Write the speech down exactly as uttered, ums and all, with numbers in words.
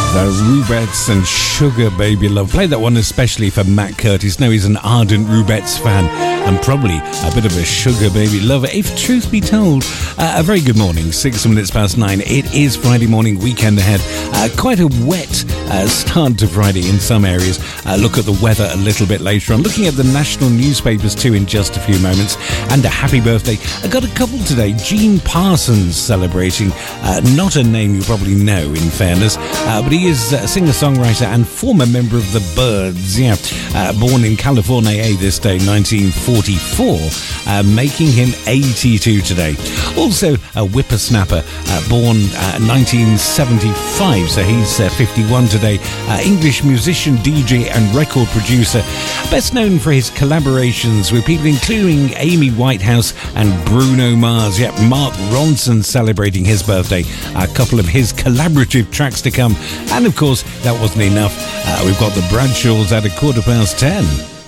The Rubettes and Sugar Baby Love. Play that one especially for Matt Curtis. Now he's an ardent Rubettes fan and probably a bit of a Sugar Baby lover, if truth be told. Uh, a very good morning, six minutes past nine. It is Friday morning, weekend ahead. Uh, quite a wet uh, start to Friday in some areas. Uh, look at the weather a little bit later on. Looking at the national newspapers too in just a few moments. And a happy birthday. I got a couple today. Gene Parsons celebrating. Uh, not a name you probably know, in fairness, uh, but he is a singer-songwriter and former member of the Byrds. Yeah, uh, born in California this day, nineteen forty-four, uh, making him eighty-two today. Also a whippersnapper, uh, born uh, nineteen seventy-five, so he's uh, fifty-one today. Uh, English musician, D J and record producer, best known for his collaborations with people including Amy Whitehouse and Bruno Mars. Yep, Mark Ronson celebrating his birthday. A couple of his collaborative tracks to come. And of course, that wasn't enough. Uh, we've got the Bradshaws at a quarter past ten.